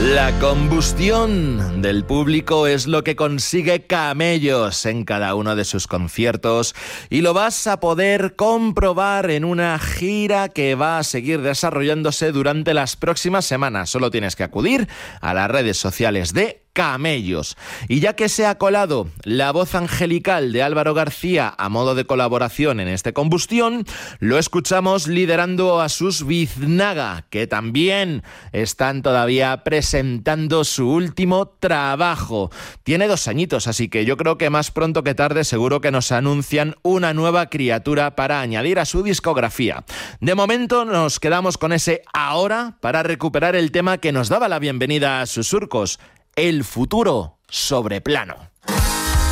La combustión del público es lo que consigue Camellos en cada uno de sus conciertos y lo vas a poder comprobar en una gira que va a seguir desarrollándose durante las próximas semanas. Solo tienes que acudir a las redes sociales de Camellos. Y ya que se ha colado la voz angelical de Álvaro García a modo de colaboración en este combustión, lo escuchamos liderando a sus Biznaga, que también están todavía presentando su último trabajo. Tiene 2 añitos, así que yo creo que más pronto que tarde seguro que nos anuncian una nueva criatura para añadir a su discografía. De momento nos quedamos con ese ahora para recuperar el tema que nos daba la bienvenida a sus surcos. El futuro sobre plano.